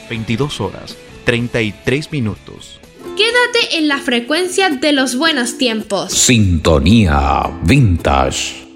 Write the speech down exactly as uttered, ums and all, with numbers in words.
veintidós horas, treinta y tres minutos. Quédate en la frecuencia de los buenos tiempos. Sintonía Vintage.